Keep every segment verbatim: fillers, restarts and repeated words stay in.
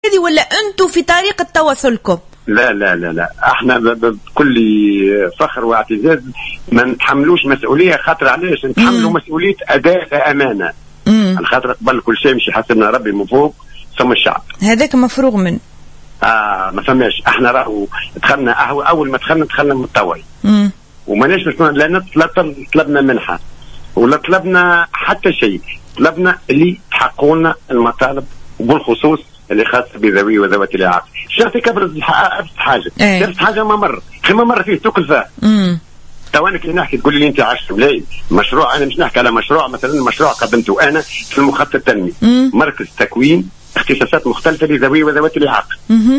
هذه ولا أنتم في طريقة تواصلكم؟ لا لا لا لا احنا بكل فخر واعتزاز ما نتحملوش مسؤوليه، خاطر علاش نتحملوا مسؤوليه اداء امانه، على خاطر قبل كل شيء مش حسبنا ربي من فوق ثم الشعب، هذاك مفروغ من اه ما فهمناش. احنا راهو دخلنا اول ما دخلنا دخلنا متطوعي وماناش لا طلبنا منحه ولا طلبنا حتى شيء، طلبنا اللي تحققوا لنا المطالب وبالخصوص اللي خاص بذوي وذوات الاعاقه. شفتي كبرت حاجه كبرت حاجه ما مر خي ما مر فيه تقل فيها. توانك اللي نحكي تقول لي انت عشت ملاي مشروع، انا مش نحكي على مشروع مثلا، مشروع قدمته انا في المخطط التنمي مركز تكوين اختصاصات مختلفه لذوي وذوات الاعاقه.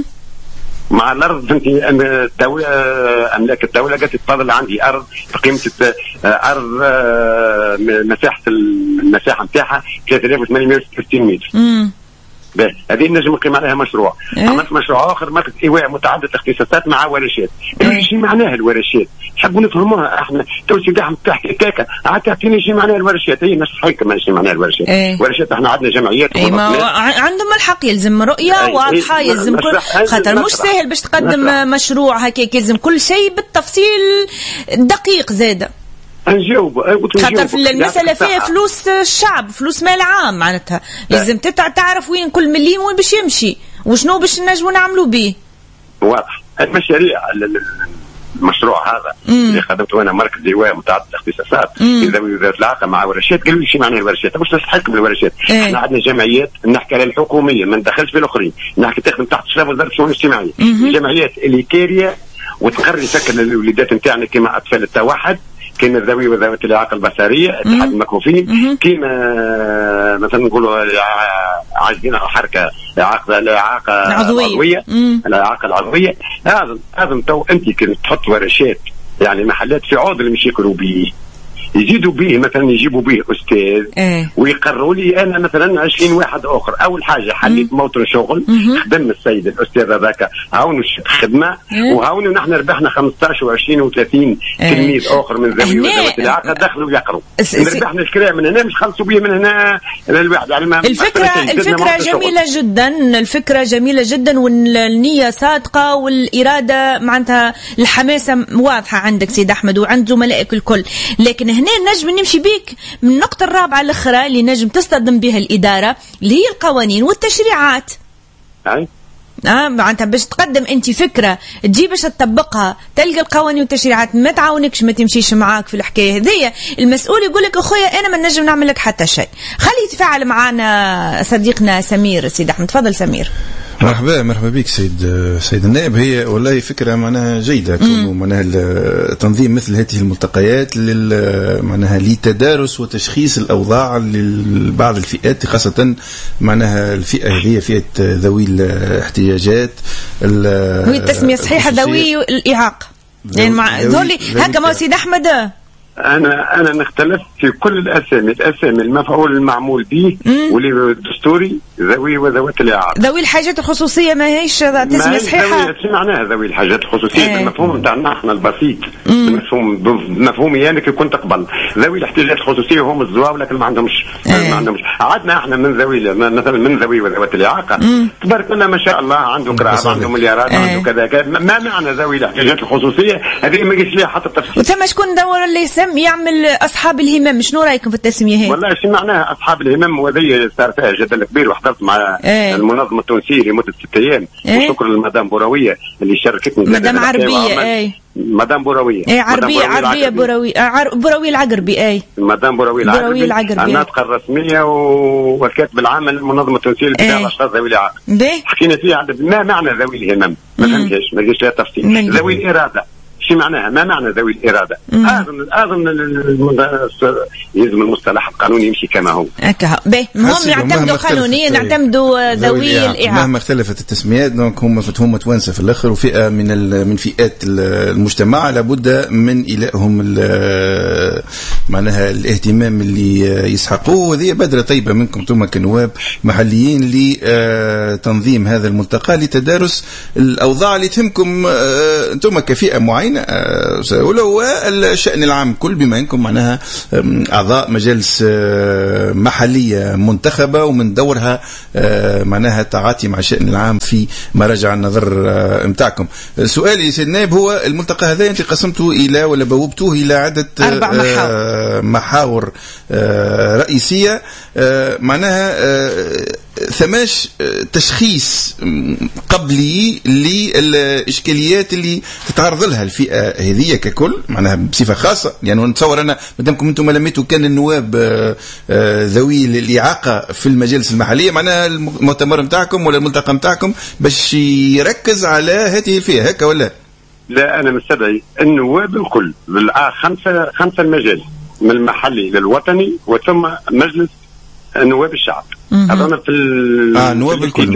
مع الارض انت الدوله املاك الدوله قالت تفضل عندي ارض قيمه ارض مساحه المساحه نتاعها ثلاثة آلاف وثمانمائة وستين متر. باهي هذه نجم نقيم عليها مشروع. إيه؟ عملت مشروع اخر مركز ايواء متعدد الاختصاصات مع ورشات. ايش إيه؟ معناها الورشات؟ نحبوا نفهموها احنا. تو سيدي احمد تحكي كاكا عاد تعطيني شي معناها الورشات، هي نفس الحكايه ما شي معناها الورشات. إيه؟ ورشات احنا عندنا جمعيات اي ما عندهم الحق، يلزم رؤيه إيه؟ واضحه، يلزم كل خاطر مش سهل باش تقدم مسرح. مشروع هكاك يلزم كل شيء بالتفصيل دقيق زاده. نجاوب خاطر في المسألة فيها فلوس الشعب، فلوس مال عام معناتها لازم تعرف وين كل مليم وين باش يمشي وشنو باش نجموا نعملوا به. واضح. المشاريع المشروع هذا مم. اللي خدمته انا مركز ايواء متعدد الاختصاصات ذوي ذات الاعاقه مع ورشات، قالوا لي شو معنى الورشات؟ مش نحكم الورشات، ايه. احنا عندنا جمعيات نحكي على الحكوميه ما ندخلش في الاخرين، نحكي تخدم تحت اشراف وزاره الشؤون الاجتماعيه، الجمعيات اللي كاريه وتقرر يسكن الوليدات نتاعنا كما اطفال التوحد، كما ذوي وذوات الاعاقه البصريه، اتحاد المكفوفين، كما مثلا نقولوا عاجزين على الحركه، الاعاقه الاعاقه العضويه، الاعاقه العضويه. هذا هذا تو انت كنت تحط ورشات يعني محلات في عوض اللي مش يكروا به، يزيدوا به مثلا يجيبوا به استاذ ايه. ويقرروا لي انا مثلا عشرين واحد اخر. اول حاجه حليت موطن شغل، خدم السيد الاستاذ هذاك هاونوا خدمه ايه. وهاونوا نحن ربحنا خمسطاش وعشرين وثلاثين ايه. تلميذ اخر من ذوي وذوات الاعاقه دخلوا يقروا، ربحنا الكلام من هنا مش خلصوا به من هنا للواحد يعني ما الفكره الفكره جميله جدا، الفكره جميله جدا والنيه صادقه والاراده معناتها الحماسه واضحه عندك سيد احمد وعند زملائك الكل، لكن هنا نجم نمشي بيك من النقطة الرابعة الأخرى اللي نجم تصطدم بها الإدارة اللي هي القوانين والتشريعات. أي. آه معناتها باش تقدم أنت فكرة تجي باش تطبقها تلقى القوانين والتشريعات ما تعاونكش ما تمشيش معاك في الحكاية هذية، المسؤول يقول لك أخويا أنا ما نجم نعمل لك حتى شيء. خلي يتفاعل معنا صديقنا سمير. سيد أحمد تفضل سمير. مرحبا مرحبا بك سيد سيد النائب. هي والله فكره معناها جيده، كونه معناها تنظيم مثل هذه الملتقيات معناها لتدارس وتشخيص الاوضاع لبعض الفئات، خاصه معناها الفئه هذه فئه ذوي الاحتياجات. هي التسميه صحيحه ذوي الاعاقه يعني مع ذولي هكا ما سيد احمد. انا انا نختلف في كل الاسامي، الاسامي المفعول المعمول به واللي الدستوري ذوي وذوات الاعاقه. ذوي الحاجات الخصوصيه ما هيش تسميه صحيحه. ما معناها ذوي الحاجات الخصوصيه ايه. بالمفهوم نتاعنا احنا البسيط، بالمفهوم بمفهومي انا كي كنت قبل ذوي الاحتياجات الخصوصيه هم الزواو لكن ما عندهمش ايه. ما عندهمش. عدنا احنا من ذوي مثلا من ذوي وذوات الاعاقه تبارك الله ما شاء الله عنده قراءه عنده مليارات ايه. عنده كذا كذا. ما معنى ذوي الاحتياجات الخصوصيه هذه ما جيش ليها حتى تفسير. وثم شكون دور اللي يعمل أصحاب الهمم؟ شنو رأيكم في التسمية هي؟ والله شو معناها أصحاب الهمم؟ وهذه صار فيها جدل كبير وحضرت مع ايه. المنظمة التونسية لمدة ست أيام ايه. وشكرا للمدام بوراوية اللي شاركتني. مدام عربية اي مدام بوراوية اي عربية عربية بوراوية عر... بوراوية العقربي اي مدام بوراوية العقربي, العقربي. الناطقة الرسمية والكاتب العام للمنظمة التونسية لدفاع الأشخاص ذوي الإعاقة. حكينا فيها عدد ما معنى ذوي الهمم؟ ما فهمتش ما جاش لها تفصيل. ذوي الإرادة شو معناها؟ ما معنى ذوي الإرادة؟ أظن أظن يلزم المصطلح القانوني يمشي كما هو. هكا باهي هم يعتمدوا قانونيا نعتمدوا ذوي الإعاقة. مهما اختلفت التسميات دونك هم هم توانسة في الآخر وفئة من من فئات المجتمع لابد من إلائهم معناها الاهتمام اللي يسحقوه، وهذه بدرة طيبة منكم ثم كنواب محليين لتنظيم هذا الملتقى لتدارس الأوضاع اللي تهمكم أنتم كفئة معينة ولو الشأن العام كل بما انكم معناها اعضاء مجالس محليه منتخبه ومن دورها معناها تعاطي مع الشأن العام في مراجع النظر نتاعكم. سؤالي سيد النائب هو الملتقى هذا انت قسمته الى ولا بوبتوه الى عده أربع محاور, محاور رئيسيه معناها ثماش تشخيص قبلي للإشكاليات اللي تتعرض لها الفئة هذه ككل معناها بصفة خاصة لأنه يعني نتصور أنا مدامكم أنتم لميتوا كان النواب ذوي الإعاقة في المجالس المحلية معناها المؤتمر متاعكم ولا الملتقى متاعكم باش يركز على هذه الفئة هكا ولا؟ لا أنا مستدعي النواب الكل خمسة خمسة المجالس من المحلي للوطني وثم مجلس نواب الشعب. هذا في اه نواب الكل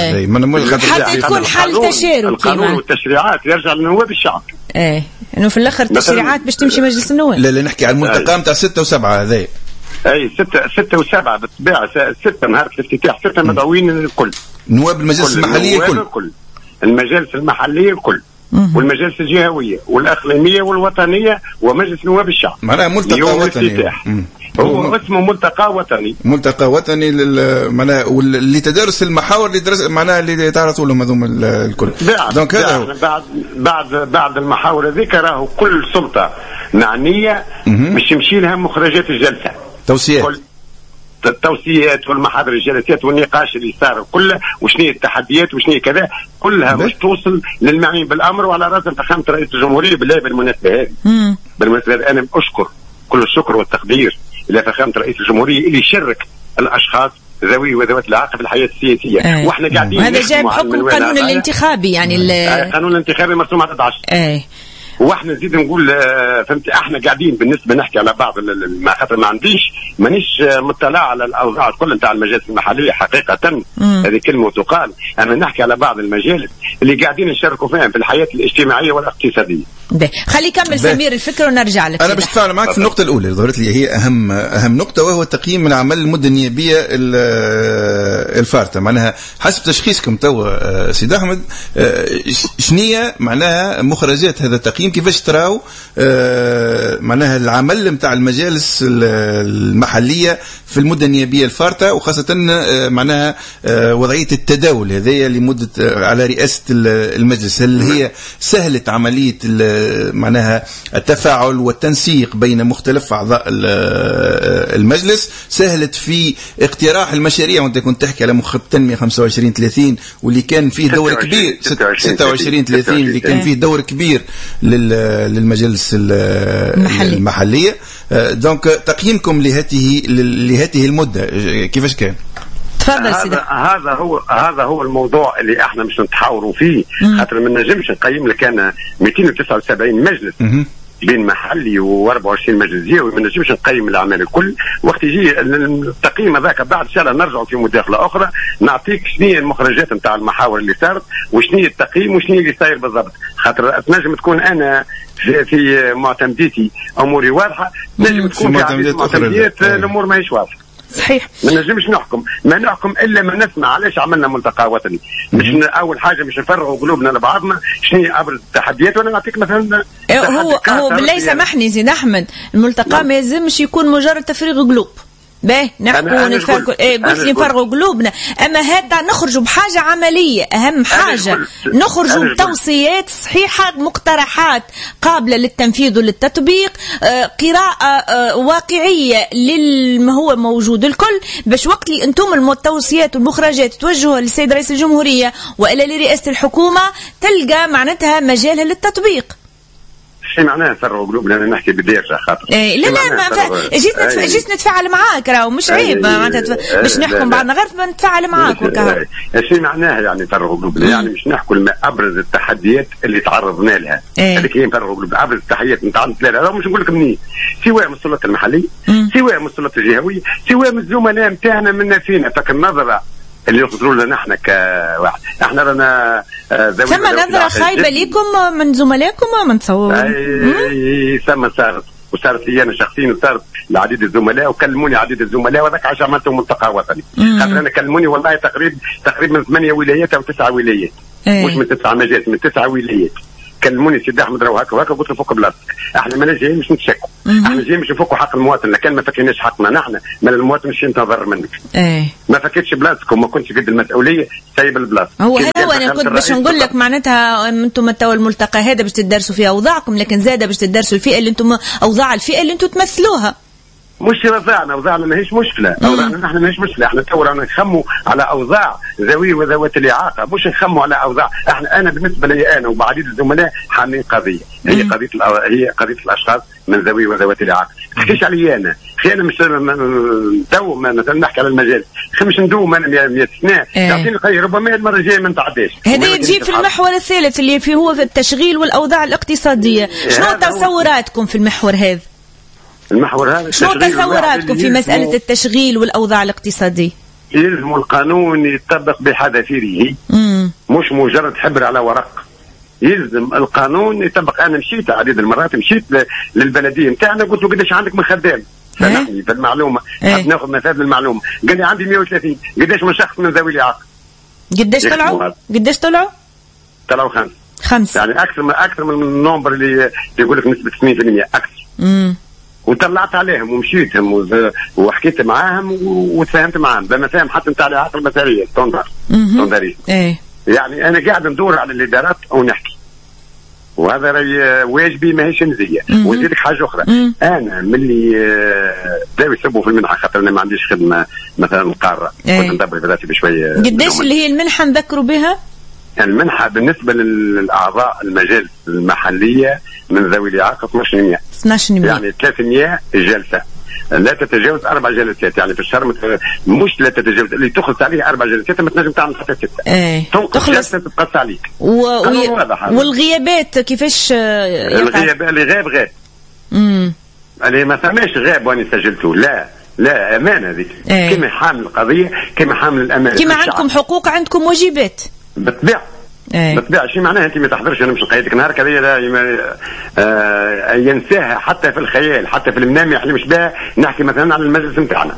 حتى تكون حل تشاركي. القانون والتشريعات يرجع لنواب الشعب. ايه انه في الاخر التشريعات باش تمشي مجلس النواب. لا لا نحكي على الملتقى نتاع ستة وسبعة هذا. اي ستة ستة وسبعة بالطبيعة ستة نهار الافتتاح ستة مدعوين الكل. نواب المجالس المحلية الكل. الكل. المجالس المحلية الكل. والمجالس الجهوية والأقليمية والوطنية ومجلس نواب الشعب. معناها ملتقى وطني. هو اسمه ملتقى وطني. ملتقى وطني معناها اللي تدارس المحاور اللي درس معناها اللي يتعرضوا لهم هذوم الكل. دونك هذا بعد بعد بعد المحاور هذيك راهو كل سلطة معنية باش يمشي لها مخرجات الجلسة. توصيات. التوصيات والمحاضر الجلسات والنقاش اللي صار كله وشنو هي التحديات وشنو هي كذا كلها باش توصل للمعنيين بالامر وعلى راس فخامه رئيس الجمهوريه بالله بالمناسبه هذه. بالمناسبه هذه انا اشكر كل الشكر والتقدير الى فخامه رئيس الجمهوريه اللي يشرك الاشخاص ذوي وذوات الاعاقه في الحياه السياسيه. أيه. واحنا قاعدين هذا جاي بحكم القانون الانتخابي يعني القانون الانتخابي مرسوم على احد عشر. ايه واحنا نزيد نقول فهمت احنا قاعدين بالنسبه نحكي على بعض ما خاطر ما عنديش مانيش مطلع على الاوضاع الكل نتاع المجالس المحليه حقيقه هذه كلمه تقال. انا نحكي على بعض المجالس اللي قاعدين نشاركوا فيهم في الحياه الاجتماعيه والاقتصاديه. ده خلي يكمل سمير الفكره ونرجع لك. انا باش اتفاعل معك في النقطه الاولى اللي ظهرت لي هي اهم اهم نقطه وهو تقييم العمل المده النيابيه الفارته. معناها حسب تشخيصكم توا سيد احمد شنية معناها مخرجات هذا التقييم كيفاش تراو معناها العمل نتاع المجالس المحليه في المده النيابيه الفارته وخاصه معناها وضعيه التداول هذيا لمده على رئاسه المجلس. هل هي سهلت عمليه معناها التفاعل والتنسيق بين مختلف اعضاء المجلس؟ سهلت في اقتراح المشاريع وانت كنت تحكي على مخطط التنميه خمسة وعشرين ثلاثين واللي كان فيه دور كبير ستة وعشرين ثلاثين اللي كان فيه دور كبير للمجالس المحلية, المحلية. دونك تقييمكم لهذه لهذه المدة كيفاش كان؟ تفضل سيدي. هذا هذا هو هذا هو الموضوع اللي احنا مش نتحاوروا فيه خاطر ما نجمش نقيم لك انا مئتين وتسعة وسبعين مجلس بين محلي وأربعة وعشرين مجلس جهوي ما نجمش نقيم الاعمال الكل. وقت يجي التقييم هذاك بعد ان شاء الله نرجعوا في مداخله اخرى نعطيك شنو هي المخرجات نتاع المحاور اللي صارت وشنو هي التقييم وشنو اللي صاير بالضبط. خاطر تنجم تكون انا في, في معتمديتي اموري واضحه نجم تكون في معتمديات الامور ماهيش واضحه. صحيح. ما نجمش نحكم ما نحكم الا ما نسمع علاش عملنا ملتقى وطني. مش اول حاجه مش نفرغوا قلوبنا لبعضنا شنو هي ابرز التحديات. وانا نعطيك مثلا هو هو بالله سامحني سيد احمد الملتقى ما يلزمش يكون مجرد تفريغ قلوب. باهي نحكوا ونتفرقوا ايه قلت لي نفرغوا قلوبنا اما هذا نخرجوا بحاجه عمليه اهم حاجه نخرجوا بتوصيات صحيحه مقترحات قابله للتنفيذ وللتطبيق آه قراءه آه واقعيه لما هو موجود الكل باش وقت لي انتم التوصيات والمخرجات توجهوا للسيد رئيس الجمهوريه والا لرئاسه الحكومه تلقى معناتها مجالها للتطبيق. شي معناها نفرغوا قلوبنا انا نحكي بديرجه خاطر إيه لا لا ما ف... جيت نتف... جيت نتفاعل معاك راهو مش عيب معناتها تف... باش نحكم بعضنا غير نتفاعل معاك وكا شي معناها يعني نفرغوا قلوبنا يعني مش نحكوا ابرز التحديات اللي تعرضنا لها هذيك هي نفرغوا قلوبنا ابرز التحديات نتاع ثلاثه مش نقول لك منين سواء من السلطه المحليه سواء من السلطه الجهويه سواء من الزملاء نتاعنا منا فينا فك النظره اللي يقدروا لنا احنا كواحد احنا رانا ثم نظره خايبه ليكم من زملائكم ما نتصور اي ثم صارت وصارت لي انا شخصيا وصارت لعديد الزملاء وكلموني عديد الزملاء وذاك عشان عملت ملتقى وطني خاطر انا كلموني والله تقريبا تقريبا من ثمانيه ولايات او تسعه ولايات مش من تسعه مجالس من تسعه ولايات كلموني سيدي احمد راهو هكا وهكا، قلت له فك بلاصتك، احنا ما جايين مش نتشكوا، احنا جايين مش نفكوا حق المواطن، لكن ما فكيناش حقنا نحن من المواطن مش ينتظر منك. ايه ما فكيتش بلاصتك وما كنتش قد المسؤوليه سايب البلاصه. هو هذا وانا كنت باش نقول لك معناتها انتم توا الملتقى هذا باش تدرسوا فيه اوضاعكم، لكن زاده باش تدرسوا الفئه اللي انتم اوضاع الفئه اللي انتم تمثلوها. مش اوضاعنا اوضاعنا ماهيش مشكله، اوضاعنا نحن ماهيش مشكله، احنا تو رانا نخموا على اوضاع ذوي وذوات الاعاقه، مش نخموا على اوضاع، احنا انا بالنسبه لي انا وبعديد الزملاء حاملين قضيه، هي قضيه هي قضيه الاشخاص من ذوي وذوات الاعاقه، ما تحكيش علي انا، خي انا مش تو مثلا نحكي على المجال، خي مش ندوم انا مية سنه، يعطيني خير ربما المره الجايه ما نتعداش. هذا يجي في المحور الثالث اللي فيه هو في التشغيل والاوضاع الاقتصاديه، شنو تصوراتكم في المحور هذا؟ المحور هذا شنو تصوراتكم في مسألة التشغيل والأوضاع الاقتصادية؟ يلزم القانون يطبق بحذافيره، مش مجرد حبر على ورق. يلزم القانون يطبق. أنا مشيت عديد المرات، مشيت للبلدية نتاعنا قلت له قداش عندك من خدام؟ سامحني في المعلومة، حاب ناخذ مثال للمعلومة، قال لي عندي مئة وثلاثين، قداش من شخص من ذوي الإعاقة؟ قداش طلعوا؟ قداش طلعوا؟ طلعوا خمسة. خمسة يعني أكثر من أكثر من النمبر اللي يقول لك نسبة اثنين بالمئة أكثر. امم وطلعت عليهم ومشيتهم وحكيت معاهم وتفاهمت معاهم بمفاهيم حتى نتاع الإعاقة البصرية ستوندر ستوندرية. ايه يعني أنا قاعد ندور على الإدارات ونحكي، وهذا راي واجبي ماهيش نزية. ونزيدك حاجة أخرى، مم. أنا ملي بداو يسبوا في المنحة خاطر أنا ما عنديش خدمة مثلا القارة، ايه. كنت ندبر بذاتي بشوية. قداش اللي هي المنحة نذكروا بها؟ المنحة بالنسبة للأعضاء المجالس المحلية من ذوي الإعاقة اثناش بالمئة اثناش بالمئة يعني ثلاثمئة جلسة لا تتجاوز أربع جلسات، يعني في الشهر مش لا تتجاوز اللي تخلص عليه أربع جلسات ما تنجم تعمل حتى ستة. ايه تخلص جلسة تتقص عليك. و... وي... والغيابات كيفاش؟ الغياب اللي غاب غاب. امم اللي ما ثماش غاب وأنا سجلته، لا لا أمانة ذيك. ايه. كما حامل القضية كما حامل الأمانة. كما عندكم حقوق عندكم واجبات. بالطبيعة. ايه. بالطبيعة شيء معناها انت ما تحضرش، انا مش نقيدك نهار كذا آه ينساها حتى في الخيال، حتى في المنام يحلمش بها. نحكي مثلا على المجلس نتاعنا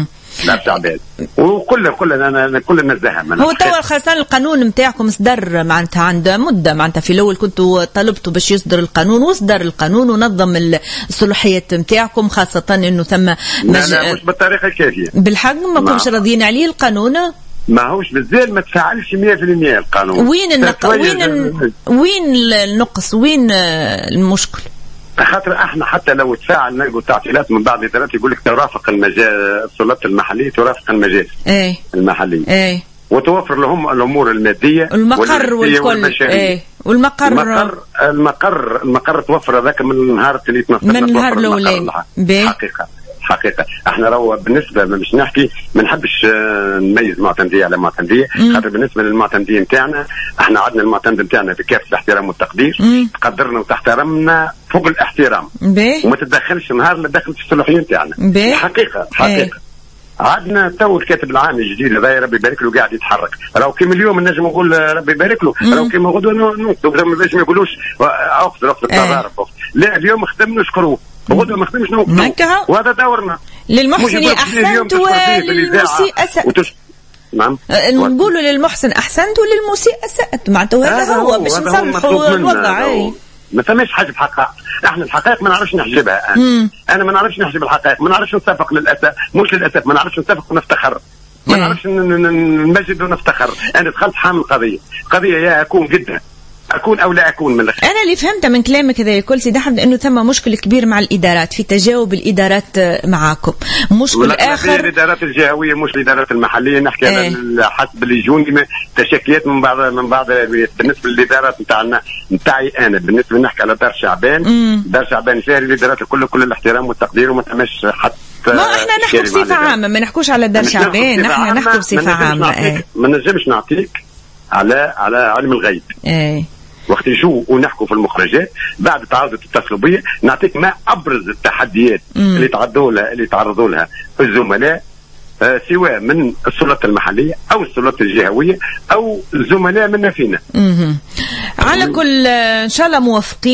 لا تعبان وكل كل انا كل الناس زهم. هو توا خاصة القانون نتاعكم صدر معناتها عند مدة، معناتها في الاول كنتوا طلبتوا باش يصدر القانون وصدر القانون ونظم الصلاحيات نتاعكم، خاصة انه ثم مج... لا مش بالطريقة الكافية بالحق ما كنتش راضيين عليه القانون. ما هوش بالزال ما تفعلش مئة بالمئة القانون. وين النق... وين ال... وين النقص، وين المشكل؟ خاطر احنا حتى لو تفاعل نلقوا تعطيلات من بعض الادارات يقول لك ترافق المجال السلطات المحليه ترافق المجالس ايه. المحليه ايه. وتوفر لهم الامور الماديه المقر والكل ايه. والمقر المقر المقر المقر توفر هذاك من نهار اللي تنصر من النهار الاولاني حقيقه حقيقة احنا رو بالنسبة مش نحكي ما نحبش نميز معتمدية على معتمدية، خاطر بالنسبة للمعتمدين نتاعنا احنا عندنا المعتمد نتاعنا بكافة الاحترام والتقدير، مم. تقدرنا وتحترمنا فوق الاحترام بي. وما تتدخلش نهار لا دخلت في الصلاحية نتاعنا حقيقة حقيقة ايه. عندنا تو الكاتب العام الجديد هذا ربي يبارك له قاعد يتحرك، راهو كيما اليوم نجم نقول ربي يبارك له، راهو كيما غدوه نكتب باش ما يقولوش اقصد اقصد تضارب ايه. لا اليوم خدم نشكروه وغدوه ما خدمش نوقفوا وهذا دورنا. للمحسن احسنت وللمسيء اسأت. وتش... نعم نقولوا للمحسن احسنت وللمسيء اسأت، معناته هذا هو باش نصلحوا الوضع. اي ما ثماش حاجه بحقها، احنا الحقائق ما نعرفش نحجبها. انا انا ما نعرفش نحجب الحقائق، ما نعرفش نتفق للاسف، مش للاسف ما نعرفش نتفق ونفتخر، ما نعرفش نمجد ونفتخر. انا دخلت حامل قضيه قضيه يا اكون جدا أكون أو لا أكون من الأخير. أنا اللي فهمته من كلامك هذا كل سيد أحمد أنه ثم مشكل كبير مع الإدارات في تجاوب الإدارات معاكم، مشكل آخر الإدارات الجهوية مش الإدارات المحلية. نحكي على ايه. حسب اللي يجوني تشكيات من بعض من بعض بالنسبة للإدارات نتاعنا نتاعي أنا بالنسبة نحكي على دار شعبان. مم. دار شعبان فيها الإدارات الكل كل الاحترام والتقدير وما تمش حتى ما احنا نحكي بصفة عامة، ما نحكوش على دار شعبان، احنا نحكي بصفة عامة. ما نجمش نعطيك على على علم الغيب. ايه. وقت نشوفوا ونحكوا في المخرجات بعد تعاودوا تتصلوا بي نعطيك ما ابرز التحديات مم. اللي تعرضوا لها اللي تعرضوا لها الزملاء آه سواء من السلطات المحليه او السلطات الجهويه او الزملاء منا فينا. مم. على كل ان شاء الله موافقين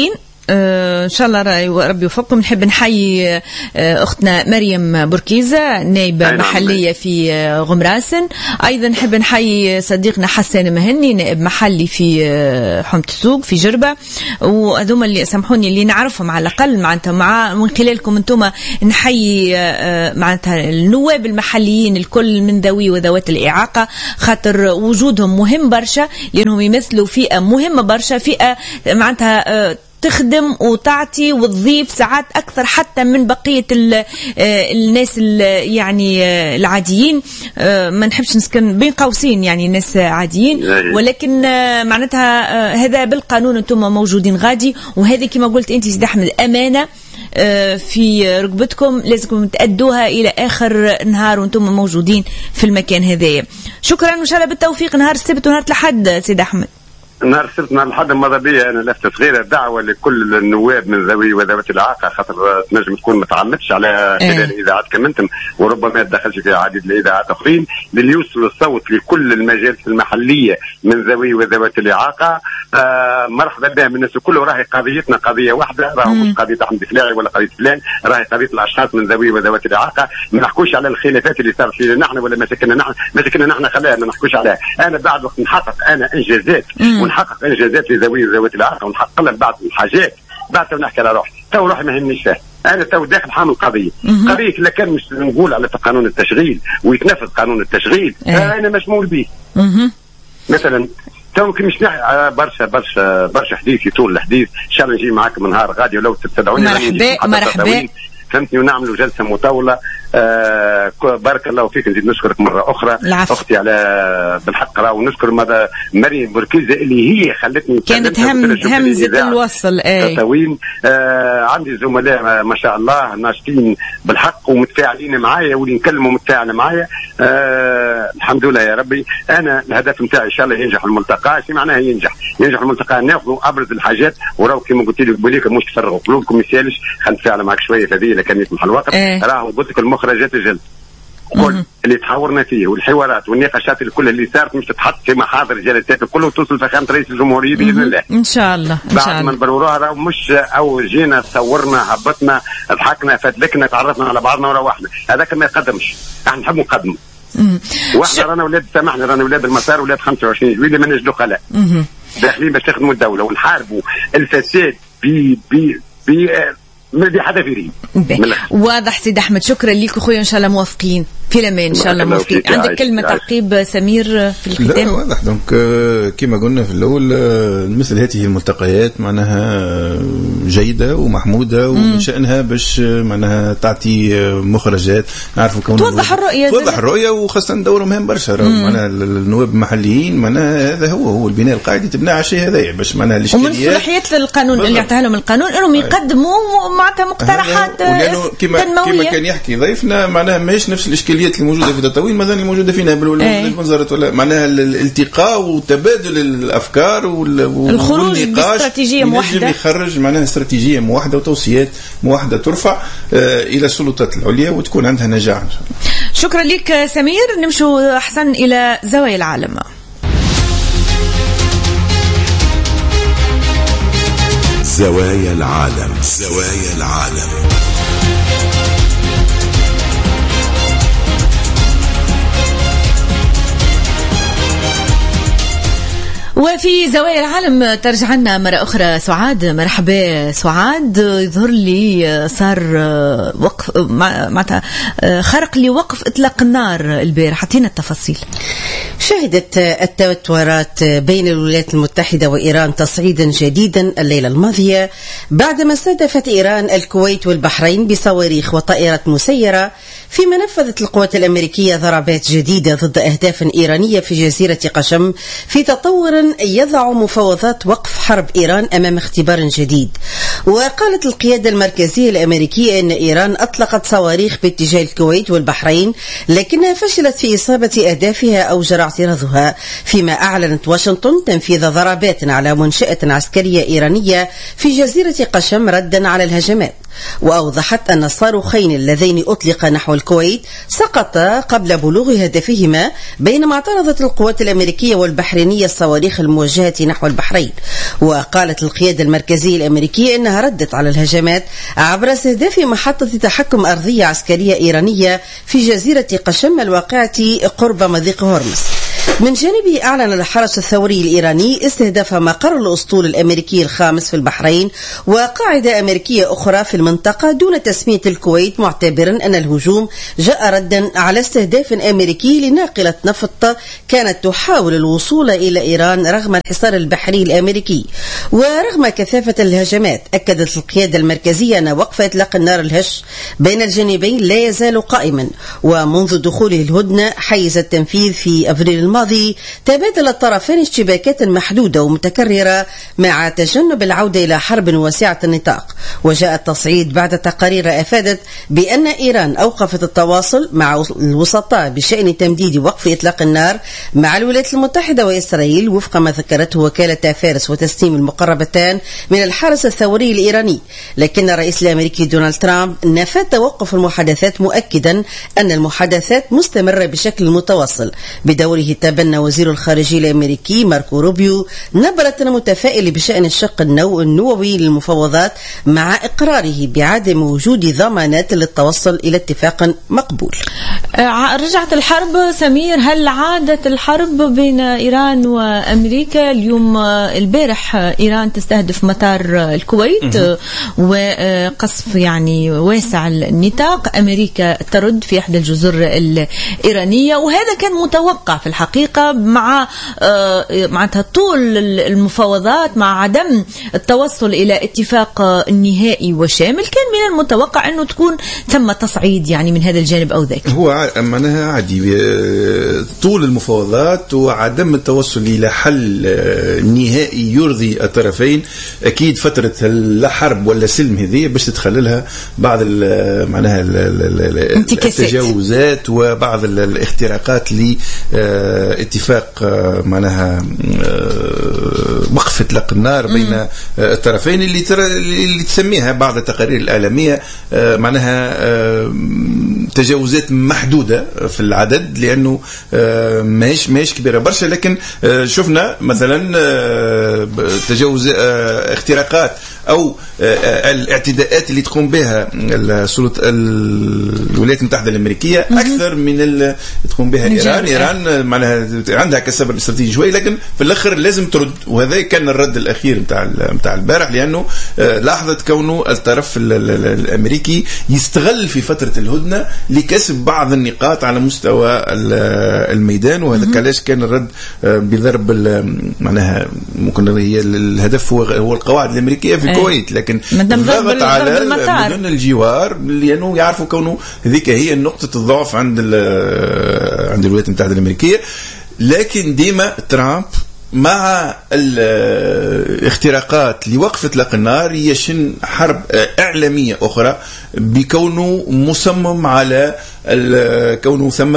آه ان شاء الله ربي يوفقكم. نحب نحيي آه اختنا مريم بوركيزه نائبه محليه في آه غمراسن. ايضا نحب نحيي صديقنا حسان مهني نائب محلي في آه حومه السوق في جربه. وهذوما اللي سامحوني اللي نعرفهم على الاقل معناتها مع من خلالكم انتم نحيي آه معناتها النواب المحليين الكل من ذوي وذوات الاعاقه، خاطر وجودهم مهم برشا لانهم يمثلوا فئه مهمه برشا، فئه معناتها آه تخدم وتعطي وتضيف ساعات أكثر حتى من بقية الناس يعني العاديين. ما نحبش نسكن بين قوسين يعني ناس عاديين، ولكن معناتها هذا بالقانون أنتم موجودين غادي، وهذه كما قلت أنت سيدي أحمد أمانة في رقبتكم لازمكم تأدوها إلى آخر نهار وأنتم موجودين في المكان هذايا. شكرا وإن شاء الله بالتوفيق نهار السبت ونهار الأحد سيدي أحمد. نهار السبت نهار الأحد ماذا بيا أنا لفت صغيرة دعوة لكل النواب من ذوي وذوات الإعاقة، خاطر تنجم تكون ما تعمدش على خلال الإذاعات كمنتم وربما تدخلش في عديد الإذاعات أخرين، ليوصلوا الصوت لكل المجالس المحلية من ذوي وذوات الإعاقة. آه مرحبا بهم الناس الكل، راهي قضيتنا قضية واحدة، راهو مش قضية أحمد فلاعي ولا قضية فلان، راهي قضية الأشخاص من ذوي وذوات الإعاقة. ما نحكوش على الخلافات اللي صارت فينا نحن ولا مشاكلنا نحن، مشاكلنا نحن خلاها ما نحكوش عليها. أنا بعد وقت نحقق أنا إنجازات ونحقق إنجازات لذوي وذوات الإعاقة ونحقق لها بعض الحاجات، بعد تو نحكي على روحي، تو روحي ما يهمنيش فيها. أنا تو داخل حامل قضية، قضية إذا كان مش نقول على قانون التشغيل ويتنفذ قانون التشغيل آه أنا مشمول به. مثلا تو كي مش برشا برشا برشا حديث يطول الحديث، إن شاء الله نجي معاكم نهار غادي ولو تستدعوني مرحبا مرحبا فهمتني، ونعملوا جلسه مطوله. آه بارك الله فيك، نزيد نشكرك مره اخرى العفو. اختي على بالحق راه، ونشكر ماذا مريم بوركيزه اللي هي خلتني كانت هم همزه الوصل. اي تطوين آه عندي زملاء ما شاء الله ناشطين بالحق ومتفاعلين معايا واللي نكلموا متفاعل معايا. آه الحمد لله يا ربي. انا الهدف نتاعي ان شاء الله ينجح الملتقى. شي معناها ينجح ينجح الملتقى، ناخذوا ابرز الحاجات وراو كما قلت لك بوليك مش تفرغوا قلوبكم ما يسالش. خلينا نتفاعل معك شويه في هذه اذا كان يسمح الوقت. إيه. راهو قلت لك المخرجات الجلد كل اللي تحاورنا فيه والحوارات والنقاشات الكل اللي صارت مش تتحط في محاضر جلسات الكل وتوصل في خامة رئيس الجمهورية بإذن الله إن شاء الله. إن شاء الله بعد ما نبروها راه مش أو جينا صورنا هبطنا ضحكنا فدلكنا تعرفنا على بعضنا وروحنا، هذاك ما يقدمش. احنا نحب نقدمه. واحنا رانا ولاد سامحني رانا ولاد المسار ولاد خمسة وعشرين جويلية ما نجدوا خلاء داخلين باش نخدموا الدولة ونحاربوا الفساد ب ب ب ما حدا فيري. واضح سيد احمد، شكرا لك اخويا، ان شاء الله موافقين في الامان ان شاء الله موافقين. عندك كلمه تعقيب سمير في الختام؟ لا واضح. دونك كما قلنا في الاول مثل هذه الملتقيات معناها جيده ومحموده ومن شانها باش معناها تعطي مخرجات نعرفوا كون توضح الرؤيه توضح الرؤيه وخاصه دورهم مهم برشا. معناها النواب المحليين معناها هذا هو هو البناء القاعدي تبنى على الشيء هذايا باش معناها الاشكاليات ومن صلاحيات القانون اللي يعطيها لهم القانون انهم يقدموا معناتها مقترحات تنمويه. كما كان يحكي ضيفنا معناها ماهيش نفس الاشكاليات اللي موجوده في تطوين مثلا اللي موجوده فينا بالوزاره ولا معناها الالتقاء وتبادل الافكار والخروج باستراتيجيه موحده يخرج معناها استراتيجيه موحده وتوصيات موحده ترفع آه الى السلطات العليا وتكون عندها نجاح ان شاء الله. شكرا لك سمير. نمشوا احسن الى زوايا العالم. زوايا العالم. زوايا العالم. وفي زوايا العالم ترجع لنا مرة أخرى سعاد. مرحبا سعاد. يظهر لي صار وقف معناتها خرق لي وقف إطلاق النار البارح، حطينا التفاصيل. شهدت التوترات بين الولايات المتحدة وإيران تصعيدا جديدا الليلة الماضية بعدما استهدفت إيران الكويت والبحرين بصواريخ وطائرات مسيرة، فيما نفذت القوات الأمريكية ضربات جديدة ضد أهداف إيرانية في جزيرة قشم في تطور يضع مفاوضات وقف حرب إيران أمام اختبار جديد. وقالت القيادة المركزية الأمريكية أن إيران أطلقت صواريخ باتجاه الكويت والبحرين لكنها فشلت في إصابة أهدافها أو جرى اعتراضها، فيما أعلنت واشنطن تنفيذ ضربات على منشأة عسكرية إيرانية في جزيرة قشم ردا على الهجمات. وأوضحت أن الصاروخين اللذين أطلق نحو الكويت سقطا قبل بلوغ هدفهما، بينما اعترضت القوات الأمريكية والبحرينية الصواريخ الموجهة نحو البحرين. وقالت القيادة المركزية الأمريكية أنها ردت على الهجمات عبر استهداف محطة تحكم أرضية عسكرية إيرانية في جزيرة قشم الواقعة قرب مضيق هرمز. من جانبه أعلن الحرس الثوري الإيراني استهداف مقر الأسطول الأمريكي الخامس في البحرين وقاعدة أمريكية أخرى في المنطقة دون تسمية الكويت، معتبرا أن الهجوم جاء ردا على استهداف أمريكي لناقلة نفط كانت تحاول الوصول إلى إيران رغم الحصار البحري الأمريكي. ورغم كثافة الهجمات، أكدت القيادة المركزية أن وقف إطلاق النار الهش بين الجانبين لا يزال قائما، ومنذ دخوله الهدنة حيز التنفيذ في أبريل الماضي تبادل الطرفين اشتباكات محدودة ومتكررة مع تجنب العودة إلى حرب واسعة النطاق. وجاء التصعيد بعد تقارير أفادت بأن إيران أوقفت التواصل مع الوسطاء بشأن تمديد وقف إطلاق النار مع الولايات المتحدة وإسرائيل وفق ما ذكرته وكالة فارس وتسنيم المقربتان من الحرس الثوري الإيراني. لكن الرئيس الأمريكي دونالد ترامب نفى توقف المحادثات، مؤكدا أن المحادثات مستمرة بشكل متواصل. بدوره تبنى وزير الخارجية الأمريكي ماركو روبيو نبرة متفائل بشأن الشق النووي للمفاوضات، مع إقراره بعدم وجود ضمانات للتوصل إلى اتفاق مقبول. رجعت الحرب سمير، هل عادت الحرب بين إيران وأمريكا؟ اليوم البارح إيران تستهدف مطار الكويت وقصف يعني واسع النطاق، أمريكا ترد في إحدى الجزر الإيرانية، وهذا كان متوقع في الحقيقة مع معناتها طول المفاوضات، مع عدم التوصل إلى اتفاق نهائي وشامل. كان من المتوقع أنه تكون ثم تصعيد يعني من هذا الجانب أو ذاك. هو معناها عادي طول المفاوضات وعدم التوصل إلى حل نهائي يرضي الطرفين. أكيد فترة لا حرب ولا سلم هذه باش تتخللها بعض معناها التجاوزات وبعض الاختراقات لاتفاق معناها وقف اطلاق النار بين الطرفين اللي ترى اللي تسميها بعض التقارير الإعلامية معناها تجاوزات محدودة في العدد، لأنه ماهيش ماهيش كبيرة برشا، لكن شفنا مثلا تجاوز اختراقات أو الاعتداءات اللي تقوم بها السلطات الولايات المتحدة الأمريكية أكثر من اللي تقوم بها إيران. إيران معناها عندها كسبر استراتيجي شوي، لكن في الآخر لازم ترد، وهذا كان الرد الأخير متاع متاع البارح، لأنه لاحظت كونه الطرف الأمريكي يستغل في فترة الهدنة لكسب بعض النقاط على مستوى الميدان، وهذا كلاش كان الرد بضرب معناها ممكن هي الهدف هو هو القواعد الأمريكية في الكويت، لكن ضغط على مدن الجوار لأنه يعرفوا كونه ذيك هي نقطة الضعف عند عند الولايات المتحدة الأمريكية. لكن ديما ترامب مع الاختراقات لوقف اطلاق النار يشن حرب إعلامية أخرى بكونه مصمم على كونه ثم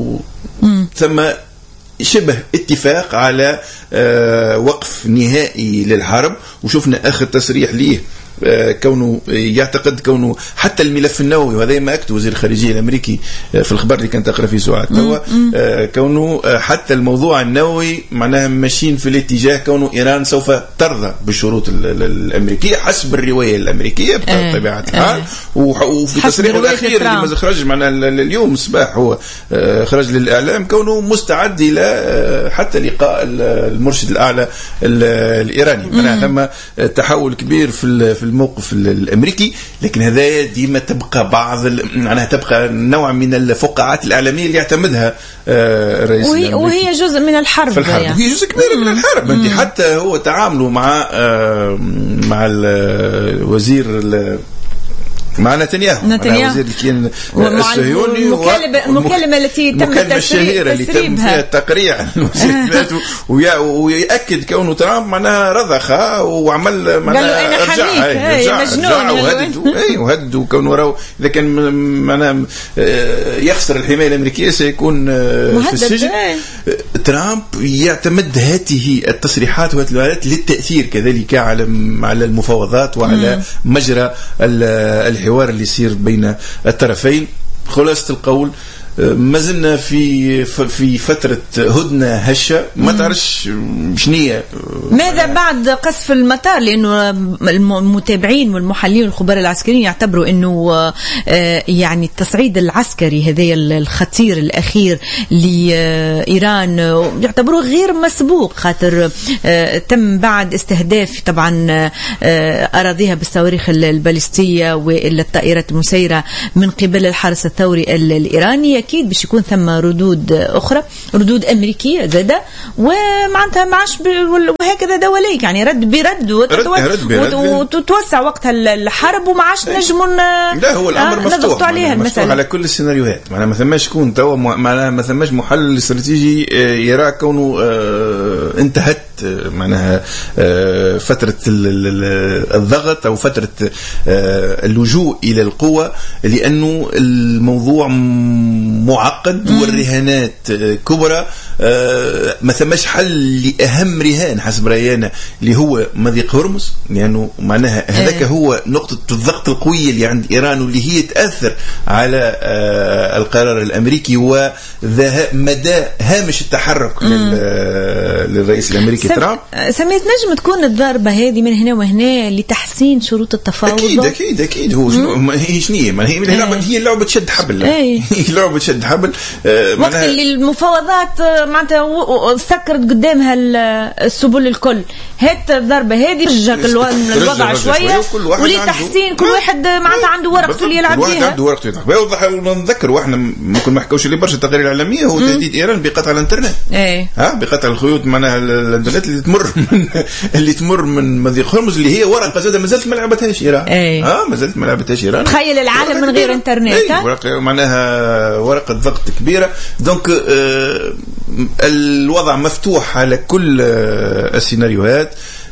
ثم شبه اتفاق على وقف نهائي للحرب. وشفنا آخر تصريح ليه كونه يعتقد كونه حتى الملف النووي، وهذا ما أكد وزير الخارجية الأمريكي في الخبر اللي كانت أقرأ فيه ساعات توا، كونه حتى الموضوع النووي معناها ماشيين في الاتجاه كونه إيران سوف ترضى بالشروط الأمريكية حسب الرواية الأمريكية بطبيعة الحال. وفي تصريحه الأخير اللي ما خرج معنا اليوم الصباح هو خرج للإعلام كونه مستعد إلى حتى لقاء المرشد الأعلى الإيراني. معناها ثم تحول كبير في في الموقف الأمريكي، لكن هذا ديما تبقى بعض معناها تبقى نوع من الفقاعات الإعلامية اللي يعتمدها الرئيس وهي, الأمريكي وهي جزء من الحرب في الحرب يعني. هي جزء كبير من الحرب. أنت حتى هو تعاملوا مع مع الوزير مع نتنياهو نتنياهو وزير الكيان الصهيوني، المكالمة التي تم الشهيرة اللي تم فيها التقريع ويأكد كونه ترامب معناها رضخ وعمل معناها رجع مجنون وهدد اي وهدد كونه راهو اذا كان معناها يخسر الحماية الأمريكية سيكون في السجن. ترامب يعتمد هذه التصريحات وهذه الولايات للتأثير كذلك على على المفاوضات وعلى مم. مجرى الحوار اللي يصير بين الطرفين. خلاصة القول ما زلنا في في فترة هدنة هشة، ما تعرفش شنية ماذا بعد قصف المطار، لأنه المتابعين والمحللين والخبراء العسكريين يعتبروا أنه يعني التصعيد العسكري هذا الخطير الأخير لإيران يعتبروه غير مسبوق، خاطر تم بعد استهداف طبعا أراضيها بالصواريخ البالستية والطائرات المسيرة من قبل الحرس الثوري الإيراني. أكيد باش يكون ثم ردود أخرى، ردود أمريكية زادة، ومعناتها معاش وهكذا دوليك، يعني رد برد وتتوسع وقتها الحرب ومعاش نجموا لا هو الأمر مفتوح عليها المسألة على كل السيناريوهات. معناها ما ثماش يكون توا معناها ما ثماش محلل استراتيجي يرى كونه انتهت معناها فترة الضغط أو فترة اللجوء إلى القوة، لأنه الموضوع معقد والرهانات كبرى. ما ثماش حل لأهم رهان حسب رأينا اللي هو مضيق هرمز، لأنه معناها هذاك هو نقطة الضغط القوية اللي عند إيران واللي هي تأثر على القرار الأمريكي ومدى هامش التحرك للرئيس الأمريكي ترامب. سميت نجم تكون الضربة هذه من هنا وهنا لتحسين شروط التفاوض؟ أكيد أكيد أكيد. هو هي شنية ما هي اللعبة، هي اللعبة تشد حبل، هي لعبة تشد حبل. وقت اللي المفاوضات معناتها سكرت قدامها السبل الكل، هات الضربة هذه رجعت الوضع شوية ولتحسين كل واحد معناتها عنده ورقته اللي يلعب فيها. عنده ورقته يلعب فيها. ونذكر واحنا ممكن ما حكوش اللي برشا التقارير العالمية هو تهديد إيران بقطع الانترنت. ايه ها بقطع الخيوط معناها الانترنت اللي تمر من اللي تمر من مضيق هرمز اللي هي ورقة زادة ما زالت ما لعبتهاش إيران. ايه ها ما زالت ما لعبتهاش إيران. تخيل العالم من غير انترنت. ايه ورقة معناها ورقة ضغط كبيرة. دونك آه الوضع مفتوح على كل آه السيناريوهات.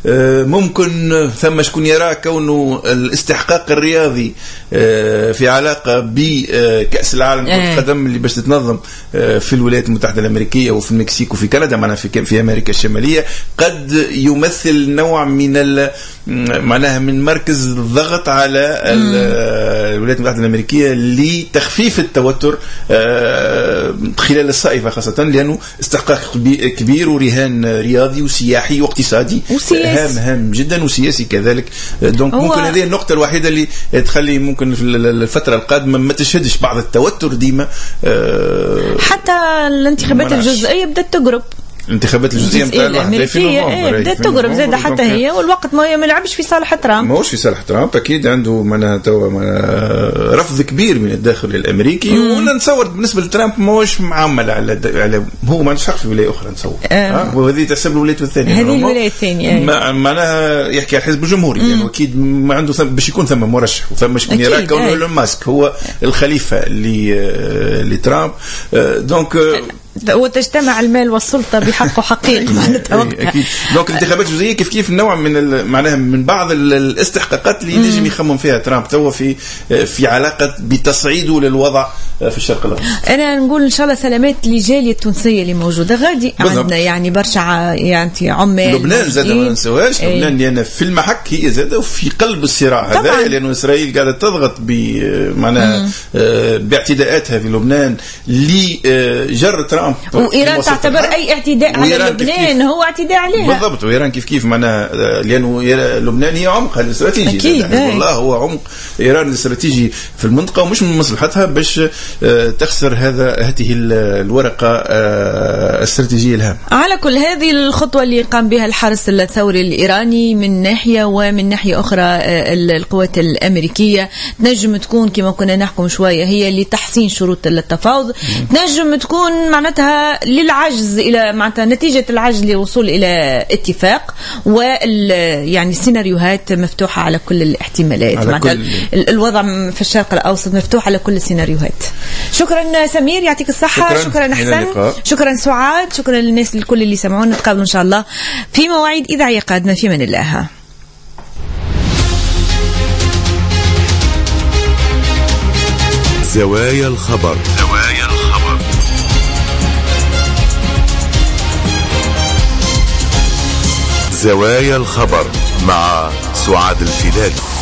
ممكن ثم شكون يرى كونه الاستحقاق الرياضي في علاقة بكأس العالم كرة القدم اللي باش تتنظم في الولايات المتحدة الأمريكية وفي المكسيك وفي كندا معناها في في أمريكا الشمالية قد يمثل نوع من معناها من مركز الضغط على الولايات المتحدة الأمريكية لتخفيف التوتر خلال الصيف خاصة، لأنه استحقاق كبير ورهان رياضي وسياحي واقتصادي هام هام جدا وسياسي كذلك. دونك ممكن هذه النقطة الوحيدة اللي تخلي ممكن في الفترة القادمة ما تشهدش بعض التوتر ديما. حتى الانتخابات الجزئية بدأت تقرب، الانتخابات الجزئية نتاع الأمريكية بدأت تقرب زادة حتى هي، والوقت ما يلعبش في صالح ترامب. ما هوش في صالح ترامب أكيد، عنده معناها توا رفض كبير من الداخل الأمريكي. ونتصور بالنسبة لترامب ما هوش معامل على على هو ما عندوش حق في ولاية أخرى نتصور. آه. وهذه تحسب له ولايته الثانية، هذه الولاية الثانية معناها يحكي على الحزب الجمهوري يعني أكيد ما عنده ثم باش يكون ثم مرشح وثم شكون يرى كونه إيلون ماسك هو الخليفة اللي لترامب. دونك وتجتمع المال والسلطة بحق حقيقي معناتها أكيد. دونك الانتخابات الجزئية كيف كيف نوع من معناها من بعض الاستحقاقات اللي نجم يخمم فيها ترامب توا في في علاقة بتصعيده للوضع في الشرق الأوسط. أنا نقول إن شاء الله سلامات للجالية التونسية اللي موجودة غادي عندنا يعني برشا يعني عمال. لبنان زاد ما ننسوهاش، لبنان لأن في المحك هي زاد وفي قلب الصراع هذا، لأنه إسرائيل قاعدة تضغط بمعناها باعتداءاتها في لبنان لجر ترامب، وإيران تعتبر أي اعتداء على لبنان هو اعتداء عليها بالضبط. وإيران كيف كيف معناها لأنه لبنان هي عمقها الاستراتيجي أكيد. والله هو عمق إيران الاستراتيجي في المنطقة ومش من مصلحتها باش تخسر هذا هذه الورقة الاستراتيجية الهامة. على كل هذه الخطوة اللي قام بها الحرس الثوري الإيراني من ناحية، ومن ناحية أخرى القوات الأمريكية تنجم تكون كما كنا نحكم شوية هي لتحسين شروط التفاوض، تنجم تكون معناتها معناتها للعجز إلى معناتها نتيجة العجز للوصول إلى اتفاق، وال يعني السيناريوهات مفتوحة على كل الاحتمالات، معناتها كل... الوضع في الشرق الأوسط مفتوح على كل السيناريوهات. شكرا سمير، يعطيك الصحة. شكرا, شكرا أحسن، شكرا سعاد، شكرا للناس الكل اللي سمعونا. نتقابل إن شاء الله في مواعيد إذاعية قادمة. في من الله. زوايا الخبر. زوايا الخبر. زوايا الخبر مع سعاد الفيلالي.